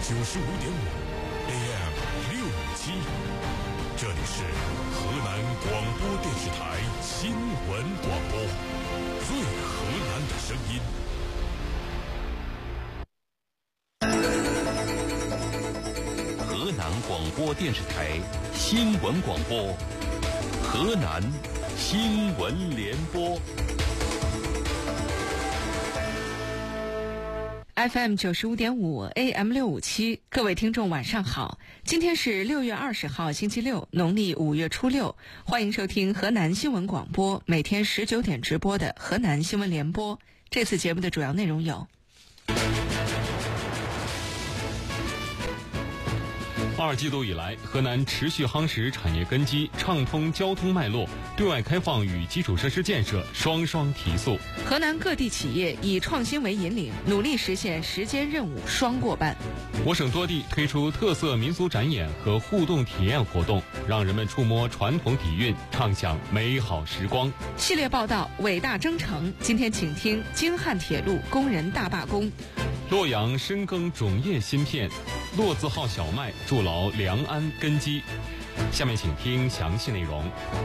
95.5 AM 657，这里是河南广播电视台新闻广播，最河南的声音。 河南广播电视台新闻广播，河南新闻联播。 FM 95.5 AM 657，各位听众晚上好，今天是6月20号星期六，农历5月初6，欢迎收听河南新闻广播每天19点直播的河南新闻联播。这次节目的主要内容有： 二季度以来，河南持续夯实产业根基，畅通交通脉络，对外开放与基础设施建设双双提速。 河南各地企业以创新为引领，努力实现时间任务双过半。 我省多地推出特色民俗展演和互动体验活动，让人们触摸传统底蕴，畅享美好时光。 系列报道伟大征程，今天请听京汉铁路工人大罢工。 洛阳深耕种业芯片，骆字号小麦筑牢良安根基。下面请听详细内容。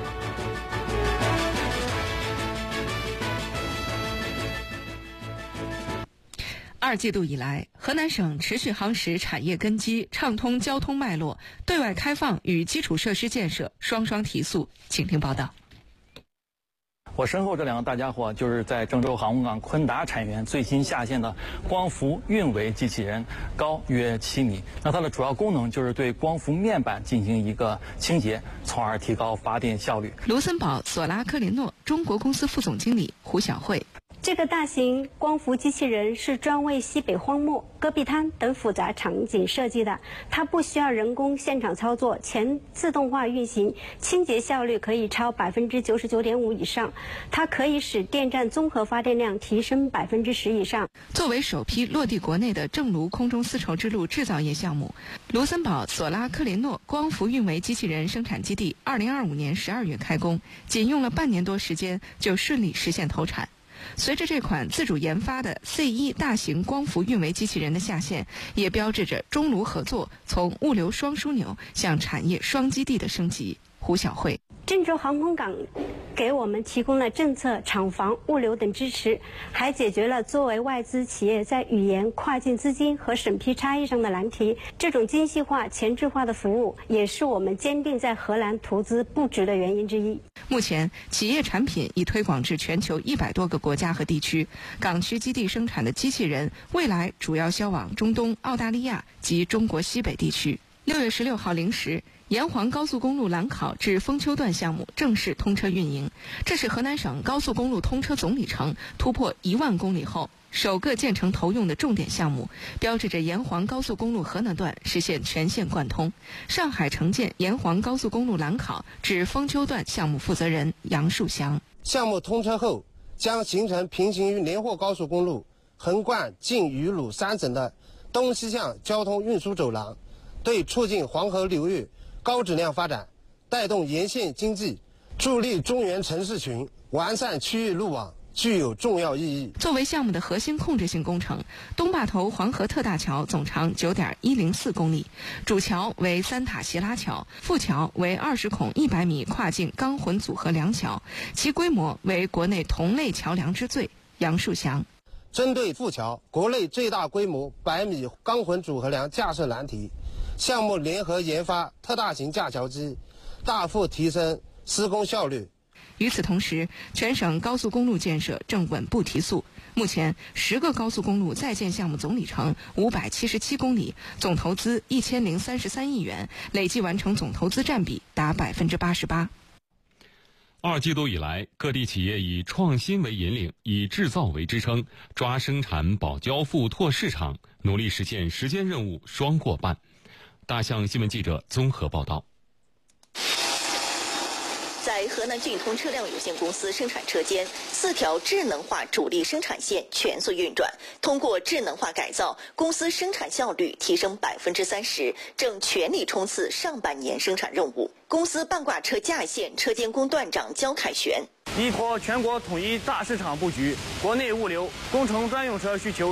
二季度以来，河南省持续夯实产业根基，畅通交通脉络，对外开放与基础设施建设双双提速。请听报道。 我身后这两个大家伙就是在郑州航空港昆达产业园最新下线的光伏运维机器人，高约7米。那它的主要功能就是对光伏面板进行一个清洁，从而提高发电效率。 卢森堡索拉科林诺中国公司副总经理胡晓慧。 这个大型光伏机器人是专为西北荒漠、戈壁滩等复杂场景设计的，它不需要人工现场操作，全自动化运行，清洁效率可以超 99.5% 以上，它可以使电站综合发电量提升 10% 以上。 作为首批落地国内的正炉空中丝绸之路制造业项目，卢森堡索拉科林诺光伏运维机器人生产基地2025年12月开工，仅用了半年多时间就顺利实现投产。随着这款自主研发的 C1 大型光伏运维机器人的下线，也标志着中卢合作从物流双枢纽向产业双基地的升级。胡晓慧。 郑州航空港给我们提供了政策、厂房、物流等支持，还解决了作为外资企业在语言、跨境资金和审批差异上的难题。这种精细化、前置化的服务，也是我们坚定在荷兰投资布局的原因之一。 目前，企业产品已推广至全球100多个国家和地区。港区基地生产的机器人，未来主要销往中东、澳大利亚及中国西北地区。6月16号零时，沿黄高速公路兰考至丰丘段项目正式通车运营，这是河南省高速公路通车总里程突破1万公里后首个建成投用的重点项目，标志着沿黄高速公路河南段实现全线贯通。上海城建沿黄高速公路兰考至丰丘段项目负责人杨树祥。 项目通车后，将形成平行于连霍高速公路、横贯晋渝鲁3省的东西向交通运输走廊，对促进黄河流域高质量发展，带动沿线经济，助力中原城市群，完善区域路网，具有重要意义。 作为项目的核心控制性工程，东坝头黄河特大桥总长 9.104 公里，主桥为3塔斜拉桥，副桥为20孔100米跨境钢混组合梁桥，其规模为国内同类桥梁之最。杨树祥。 针对副桥国内最大规模100米钢混组合梁架设难题，项目联合研发特大型架桥机，大幅提升施工效率。 与此同时，全省高速公路建设正稳步提速。目前10个高速公路在建项目总里程577公里，总投资1033亿元，累计完成总投资占比达 88%。 二季度以来，各地企业以创新为引领，以制造为支撑，抓生产保交付拓市场，努力实现时间任务双过半。大象新闻记者综合报道。 在河南俊通车辆有限公司生产车间，4条智能化主力生产线全速运转。通过智能化改造，公司生产效率提升 30%， 正全力冲刺上半年生产任务。公司半挂车架线车间工段长焦凯旋： 依托全国统一大市场布局，国内物流工程专用车需求